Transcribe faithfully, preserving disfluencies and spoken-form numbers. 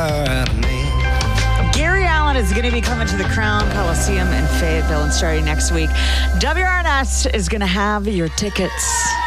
Gary Allen is going to be coming to the Crown Coliseum in Fayetteville and starting next week. W R N S is going to have your tickets.